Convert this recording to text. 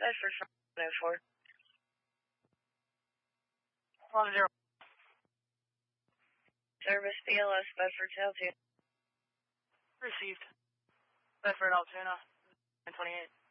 Bedford from 104. 10. Service BLS Bedford to Altoona. Received. Bedford, Altoona, 928.